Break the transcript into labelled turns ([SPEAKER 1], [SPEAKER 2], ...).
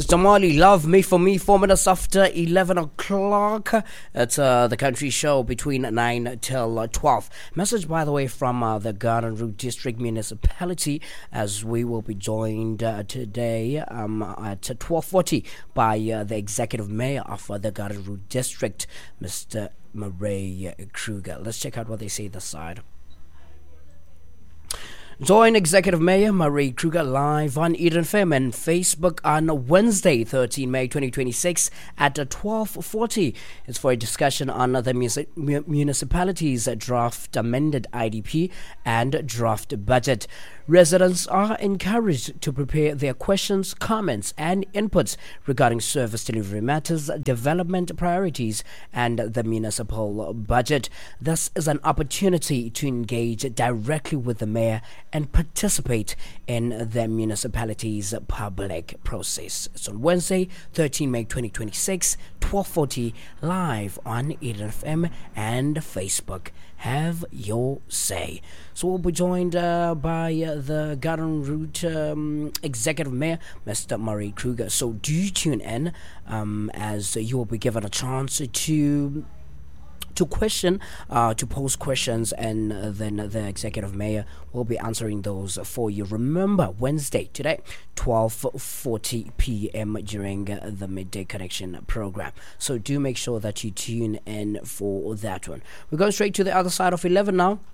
[SPEAKER 1] It's Damali, Love Me For Me, 4 minutes after 11 o'clock. It's the country show between 9 till 12. Message, by the way, from the Garden Route District Municipality, as we will be joined today at 12:40 by the Executive Mayor of the Garden Route District, Mr. Murray Kruger. Let's check out what they say this side. Join Executive Mayor Murray Kruger live on Eden FM and Facebook on Wednesday, 13 May 2026 at 12:40. It's for a discussion on the municipality's draft amended IDP and draft budget. Residents are encouraged to prepare their questions, comments, and inputs regarding service delivery matters, development priorities, and the municipal budget. This is an opportunity to engage directly with the mayor and participate in the municipality's public process. It's on Wednesday, 13 May 2026, 12:40, live on Eden FM and Facebook. Have your say. So we'll be joined by the Garden Route Executive Mayor, Mr. Murray Kruger. So do tune in as you will be given a chance to question, to pose questions, and then the Executive Mayor will be answering those for you. Remember, Wednesday today, 12:40 p.m. during the Midday Connection program. So do make sure that you tune in for that one. We're going straight to the other side of 11 now.